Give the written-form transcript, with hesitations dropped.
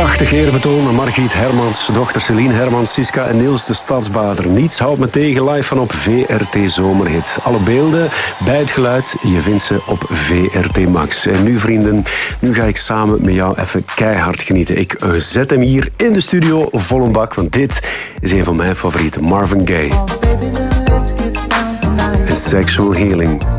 Prachtig eerbetoon. Margriet Hermans, dochter Celine Hermans, Siska en Niels de Stadsbader. Niets houdt me tegen, live van op VRT Zomerhit. Alle beelden bij het geluid, je vindt ze op VRT Max. En nu vrienden, nu ga ik samen met jou even keihard genieten. Ik zet hem hier in de studio vol een bak, want dit is een van mijn favorieten, Marvin Gaye. En Sexual Healing.